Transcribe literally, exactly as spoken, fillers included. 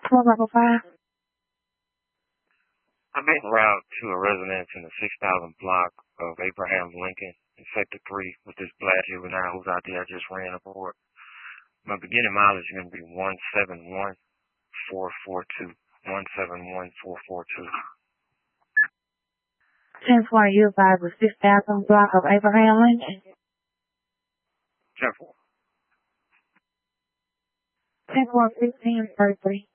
Four level five. I'm en route to a residence in the six thousand block of Abraham Lincoln in Sector three with this black juvenile whose I D I just ran aboard. My beginning mileage is going to be one seven one four four two. one seven one four four two. ten four, you advise the six thousand block of Abraham Lincoln. ten four. ten four, fifteen, thirty-three.